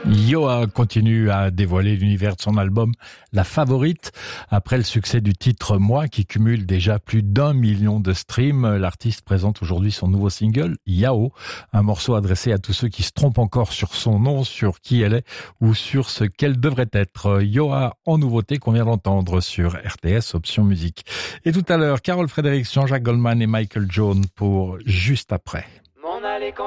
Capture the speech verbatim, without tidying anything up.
Yoa continue à dévoiler l'univers de son album La Favorite. Après le succès du titre Moi, qui cumule déjà plus d'un million de streams, l'artiste présente aujourd'hui son nouveau single, Yao, un morceau adressé à tous ceux qui se trompent encore sur son nom, sur qui elle est ou sur ce qu'elle devrait être. Yoa en nouveauté qu'on vient d'entendre sur R T S Option Musique. Et tout à l'heure, Carole Fredericks, Jean-Jacques Goldman et Michael Jones pour Juste après.